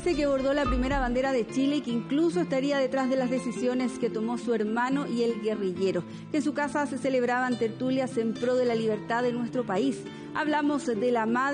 dice que bordó la primera bandera de Chile y que incluso estaría detrás de las decisiones que tomó su hermano y el guerrillero, que en su casa se celebraban tertulias en pro de la libertad de nuestro país. Hablamos de la madre